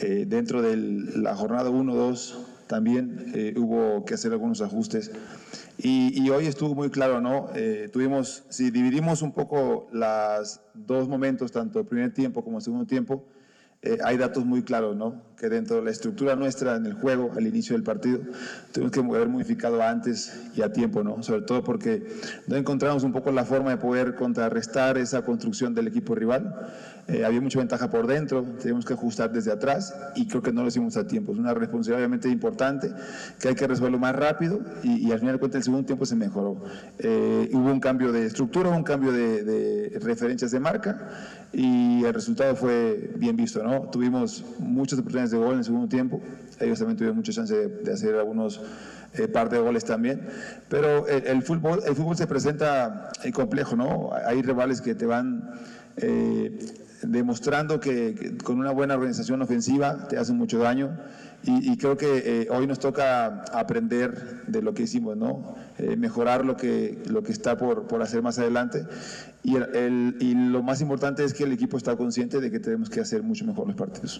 dentro de la jornada 1-2 también hubo que hacer algunos ajustes. Y hoy estuvo muy claro, ¿no? Si dividimos un poco los dos momentos, tanto el primer tiempo como el segundo tiempo, hay datos muy claros, ¿no? Que dentro de la estructura nuestra en el juego, al inicio del partido, tuvimos que haber modificado antes y a tiempo, ¿no? Sobre todo porque no encontramos un poco la forma de poder contrarrestar esa construcción del equipo rival. Había mucha ventaja por dentro, teníamos que ajustar desde atrás y creo que no lo hicimos a tiempo. Es una responsabilidad obviamente importante que hay que resolverlo más rápido y al final de cuentas el segundo tiempo se mejoró. Hubo un cambio de estructura, un cambio de referencias de marca y el resultado fue bien visto, ¿no? Tuvimos muchas oportunidades de gol en el segundo tiempo, ellos también tuvieron mucha chance de hacer algunos par de goles también, pero el fútbol se presenta complejo, ¿no? Hay rivales que te van demostrando que con una buena organización ofensiva te hacen mucho daño y creo que hoy nos toca aprender de lo que hicimos, ¿no? Mejorar lo que está por hacer más adelante y lo más importante es que el equipo está consciente de que tenemos que hacer mucho mejor los partidos.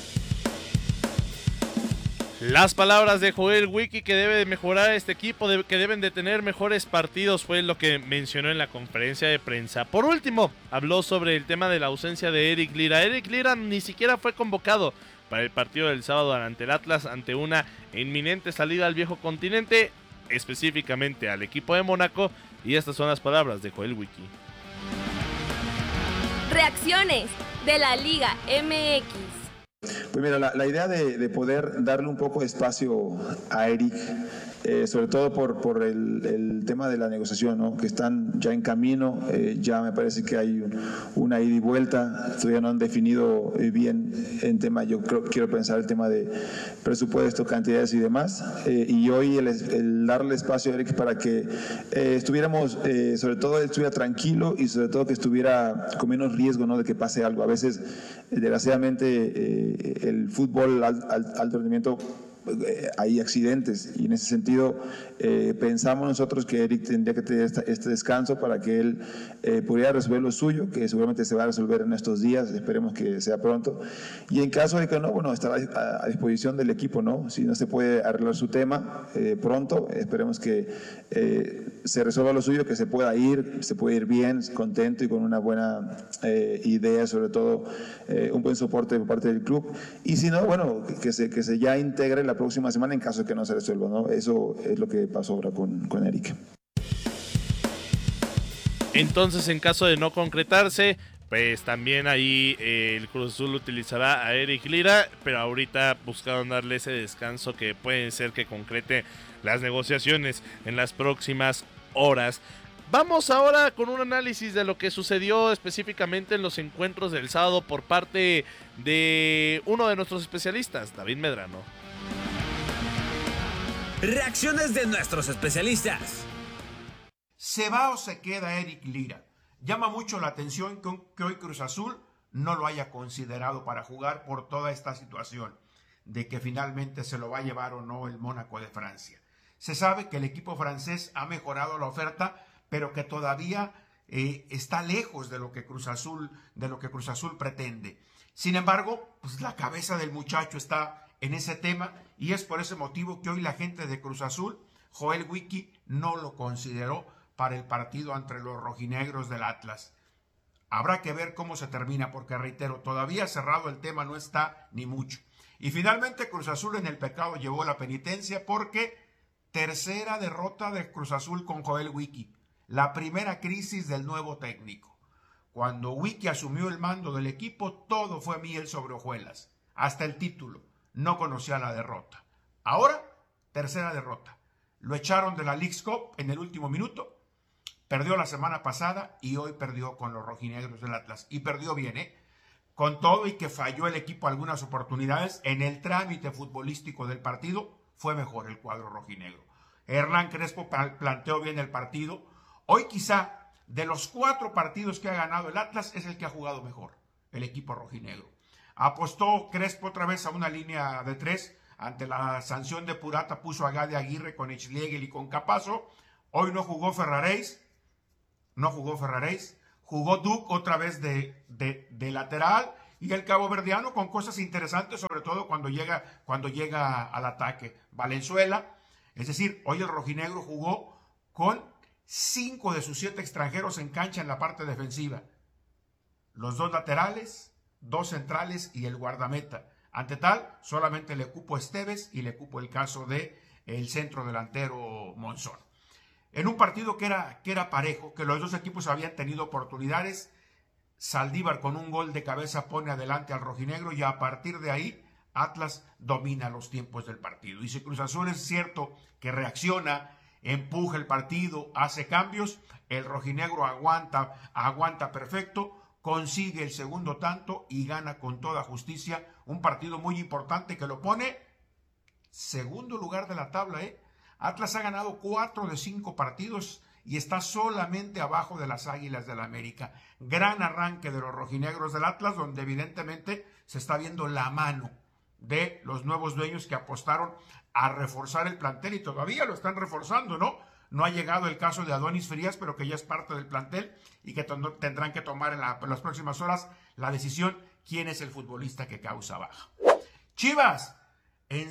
Las palabras de Joel Wiki, que debe de mejorar este equipo, que deben de tener mejores partidos, fue lo que mencionó en la conferencia de prensa. Por último, habló sobre el tema de la ausencia de Eric Lira. Eric Lira ni siquiera fue convocado para el partido del sábado ante el Atlas, ante una inminente salida al viejo continente, específicamente al equipo de Mónaco, y estas son las palabras de Joel Wiki. Reacciones de la Liga MX. Pues mira, la idea de poder darle un poco de espacio a Eric, sobre todo por el tema de la negociación, ¿no? Que están ya en camino, ya me parece que hay una ida y vuelta, todavía no han definido bien en tema, quiero pensar el tema de presupuesto, cantidades y demás, y hoy el darle espacio a Eric para que estuviéramos, sobre todo él estuviera tranquilo y sobre todo que estuviera con menos riesgo, ¿no? De que pase algo. A veces, desgraciadamente, el fútbol alto rendimiento, hay accidentes y en ese sentido pensamos nosotros que Eric tendría que tener este descanso para que él pudiera resolver lo suyo, que seguramente se va a resolver en estos días, esperemos que sea pronto, y en caso de que no, bueno, estará a disposición del equipo, ¿no? Si no se puede arreglar su tema pronto, esperemos que se resuelva lo suyo, que se pueda ir bien, contento y con una buena idea, sobre todo un buen soporte por parte del club, y si no, bueno, que se ya integre la próxima semana en caso de que no se resuelva, ¿no? Eso es lo que pasó ahora con Eric. Entonces, en caso de no concretarse, pues también ahí el Cruz Azul utilizará a Eric Lira, pero ahorita buscaron darle ese descanso que puede ser que concrete las negociaciones en las próximas horas. Vamos ahora con un análisis de lo que sucedió específicamente en los encuentros del sábado por parte de uno de nuestros especialistas, David Medrano. Reacciones de nuestros especialistas. ¿Se va o se queda Eric Lira? Llama mucho la atención que hoy Cruz Azul no lo haya considerado para jugar por toda esta situación de que finalmente se lo va a llevar o no el Mónaco de Francia. Se sabe que el equipo francés ha mejorado la oferta, pero que todavía está lejos de lo que Cruz Azul pretende. Sin embargo, pues la cabeza del muchacho está en ese tema y es por ese motivo que hoy la gente de Cruz Azul, Joel Wiki, no lo consideró para el partido entre los rojinegros del Atlas. Habrá que ver cómo se termina, porque reitero, todavía cerrado el tema no está ni mucho. Y finalmente Cruz Azul en el pecado llevó la penitencia, porque tercera derrota de Cruz Azul con Joel Wiki, la primera crisis del nuevo técnico. Cuando Wiki asumió el mando del equipo, todo fue miel sobre hojuelas, hasta el título. No conocía la derrota. Ahora, tercera derrota. Lo echaron de la Leagues Cup en el último minuto. Perdió la semana pasada y hoy perdió con los rojinegros del Atlas. Y perdió bien, Con todo y que falló el equipo algunas oportunidades, en el trámite futbolístico del partido fue mejor el cuadro rojinegro. Hernán Crespo planteó bien el partido. Hoy quizá de los 4 partidos que ha ganado el Atlas es el que ha jugado mejor, el equipo rojinegro. Apostó Crespo otra vez a una línea de 3. Ante la sanción de Purata puso a Gade Aguirre con Schlegel y con Capazo. Hoy no jugó Ferraréis. Jugó Duke otra vez de lateral y el caboverdiano con cosas interesantes, sobre todo cuando llega al ataque. Valenzuela, es decir, hoy el rojinegro jugó con 5 de sus 7 extranjeros en cancha en la parte defensiva. Los 2 laterales, 2 centrales y el guardameta. Ante tal, solamente le cupo Esteves y le cupo el caso de el centro delantero Monzón. En un partido que era parejo, que los dos equipos habían tenido oportunidades, Saldívar con un gol de cabeza pone adelante al rojinegro y a partir de ahí Atlas domina los tiempos del partido. Y si Cruz Azul es cierto que reacciona, empuja el partido, hace cambios, el rojinegro aguanta perfecto, consigue el segundo tanto y gana con toda justicia un partido muy importante que lo pone segundo lugar de la tabla. Atlas ha ganado 4 de 5 partidos y está solamente abajo de las Águilas del América. Gran arranque de los rojinegros del Atlas, donde evidentemente se está viendo la mano de los nuevos dueños que apostaron a reforzar el plantel y todavía lo están reforzando, ¿no? No ha llegado el caso de Adonis Frías, pero que ya es parte del plantel y que tendrán que tomar en las próximas horas la decisión quién es el futbolista que causa baja. Chivas, en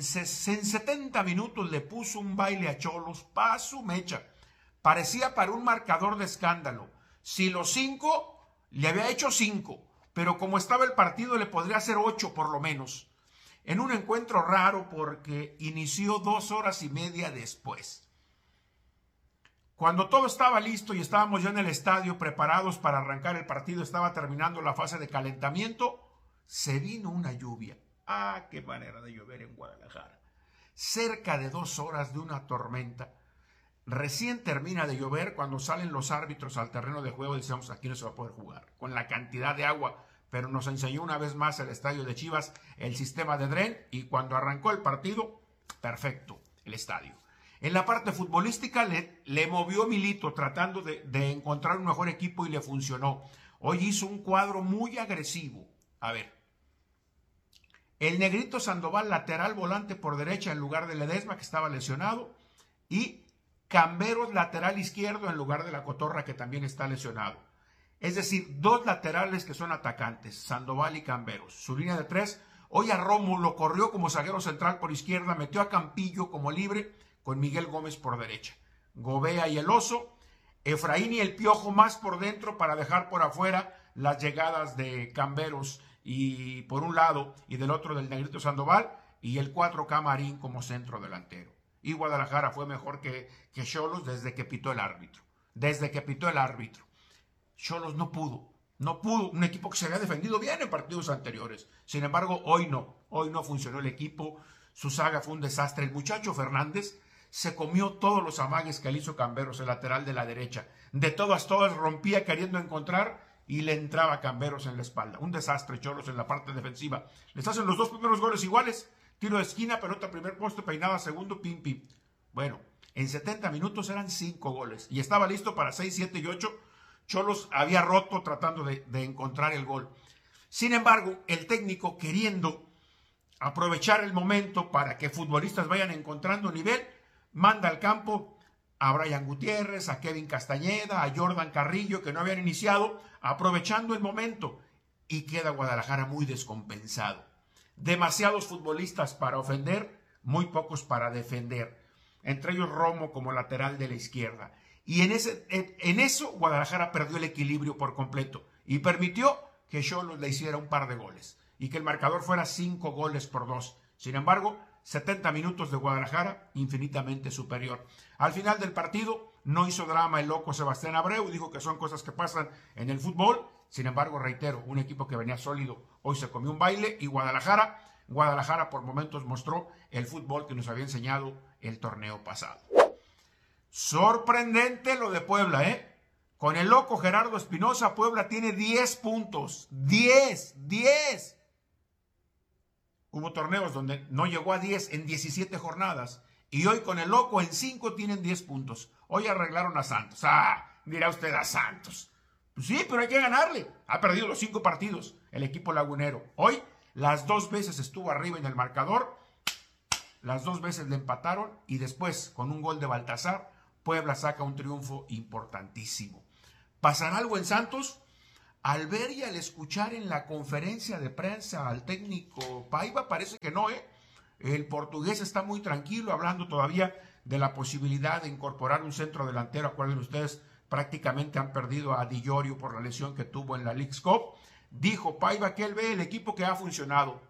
70 minutos le puso un baile a Xolos, pa' su mecha. Parecía para un marcador de escándalo. Si los 5, le había hecho 5, pero como estaba el partido le podría hacer 8 por lo menos. En un encuentro raro porque inició 2 horas y media después. Cuando todo estaba listo y estábamos ya en el estadio preparados para arrancar el partido, estaba terminando la fase de calentamiento, se vino una lluvia. ¡Ah, qué manera de llover en Guadalajara! Cerca de 2 horas de una tormenta. Recién termina de llover cuando salen los árbitros al terreno de juego y decíamos, aquí no se va a poder jugar, con la cantidad de agua. Pero nos enseñó una vez más el estadio de Chivas el sistema de dren y cuando arrancó el partido, perfecto el estadio. En la parte futbolística le movió Milito tratando de encontrar un mejor equipo y le funcionó. Hoy hizo un cuadro muy agresivo. A ver, el Negrito Sandoval lateral volante por derecha en lugar de Ledesma que estaba lesionado y Camberos lateral izquierdo en lugar de la Cotorra que también está lesionado. Es decir, 2 laterales que son atacantes, Sandoval y Camberos. Su línea de 3, hoy a Romo lo corrió como zaguero central por izquierda, metió a Campillo como libre con Miguel Gómez por derecha. Gobea y el Oso, Efraín y el Piojo más por dentro para dejar por afuera las llegadas de Camberos y por un lado y del otro del Negrito Sandoval y el 4K Marín como centro delantero. Y Guadalajara fue mejor que Xolos desde que pitó el árbitro. Xolos no pudo, un equipo que se había defendido bien en partidos anteriores. Sin embargo, hoy no funcionó el equipo, su saga fue un desastre. El muchacho Fernández se comió todos los amagues que le hizo Camberos, el lateral de la derecha. De todas rompía queriendo encontrar y le entraba Camberos en la espalda. Un desastre Xolos en la parte defensiva. Les hacen los 2 primeros goles iguales. Tiro de esquina, pelota primer poste, peinada segundo, pim, pim. Bueno, en 70 minutos eran 5 goles y estaba listo para 6, 7 y 8. Xolos había roto tratando de encontrar el gol. Sin embargo, el técnico, queriendo aprovechar el momento para que futbolistas vayan encontrando nivel, manda al campo a Brian Gutiérrez, a Kevin Castañeda, a Jordan Carrillo, que no habían iniciado, aprovechando el momento. Y queda Guadalajara muy descompensado. Demasiados futbolistas para ofender, muy pocos para defender. Entre ellos Romo como lateral de la izquierda. Y en eso Guadalajara perdió el equilibrio por completo y permitió que Xolos le hiciera un par de goles y que el marcador fuera 5 goles por 2. Sin embargo, 70 minutos de Guadalajara infinitamente superior. Al final del partido no hizo drama el loco Sebastián Abreu, dijo que son cosas que pasan en el fútbol. Sin embargo, reitero, un equipo que venía sólido hoy se comió un baile y Guadalajara por momentos mostró el fútbol que nos había enseñado el torneo pasado. Sorprendente lo de Puebla, Con el loco Gerardo Espinosa, Puebla tiene 10 puntos. 10. Hubo torneos donde no llegó a 10 en 17 jornadas. Y hoy con el loco en 5 tienen 10 puntos. Hoy arreglaron a Santos. Dirá usted a Santos. Pues sí, pero hay que ganarle. Ha perdido los 5 partidos el equipo lagunero. Hoy las 2 veces estuvo arriba en el marcador. Las 2 veces le empataron. Y después, con un gol de Baltazar, Puebla saca un triunfo importantísimo. ¿Pasará algo en Santos? Al ver y al escuchar en la conferencia de prensa al técnico Paiva, parece que no, el portugués está muy tranquilo, hablando todavía de la posibilidad de incorporar un centro delantero. Acuerden ustedes, prácticamente han perdido a Di Llorio por la lesión que tuvo en la Leagues Cup. Dijo Paiva que él ve el equipo que ha funcionado.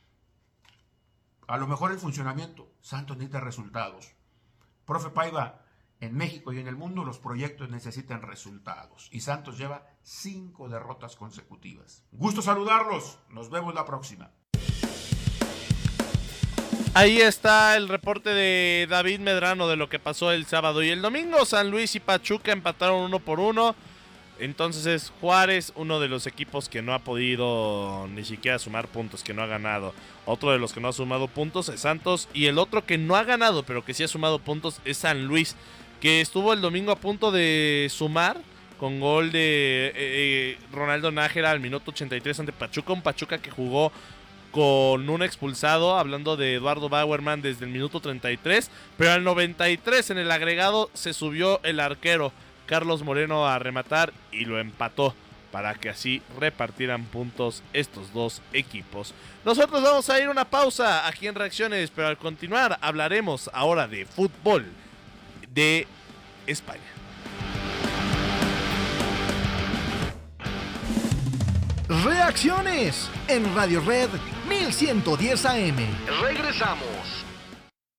A lo mejor el funcionamiento, Santos necesita resultados. Profe Paiva, en México y en el mundo los proyectos necesitan resultados. Y Santos lleva 5 derrotas consecutivas. Gusto saludarlos. Nos vemos la próxima. Ahí está el reporte de David Medrano de lo que pasó el sábado y el domingo. San Luis y Pachuca empataron 1-1. Entonces es Juárez, uno de los equipos que no ha podido ni siquiera sumar puntos, que no ha ganado. Otro de los que no ha sumado puntos es Santos. Y el otro que no ha ganado, pero que sí ha sumado puntos, es San Luis, que estuvo el domingo a punto de sumar con gol de Ronaldo Nájera al minuto 83 ante Pachuca. Un Pachuca que jugó con un expulsado, hablando de Eduardo Bauerman, desde el minuto 33. Pero al 93 en el agregado se subió el arquero Carlos Moreno a rematar y lo empató, para que así repartieran puntos estos dos equipos. Nosotros vamos a ir a una pausa aquí en Reacciones, pero al continuar hablaremos ahora de fútbol de España. Reacciones en Radio Red 1110 AM. Regresamos.